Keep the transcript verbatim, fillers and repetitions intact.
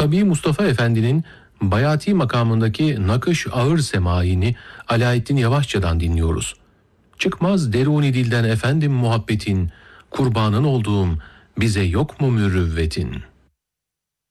Tabii Mustafa Efendi'nin Bayati makamındaki nakış ağır semaini Alaeddin Yavaşça'dan dinliyoruz. Çıkmaz deruni dilden efendim muhabbetin, kurbanın olduğum bize yok mu mürüvvetin?